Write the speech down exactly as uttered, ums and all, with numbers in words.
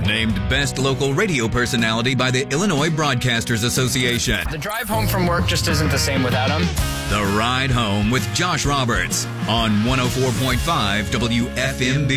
Named Best Local Radio Personality by the Illinois Broadcasters Association. The drive home from work just isn't the same without him. The Ride Home with Josh Roberts on one oh four point five W F M B.